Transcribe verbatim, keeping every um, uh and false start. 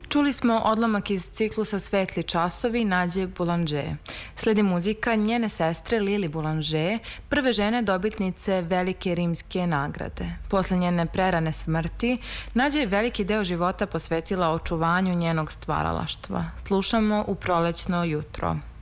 Čuli smo odlomak iz ciklusa Svetli časovi Nađe Boulanger. Sledi muzika njene sestre Lili Boulanger, prve žene dobitnice Velike rimske nagrade. Posle njene prerane smrti, Nađa je veliki deo života posvetila očuvanju njenog stvaralaštva. Slušamo U prolećno jutro.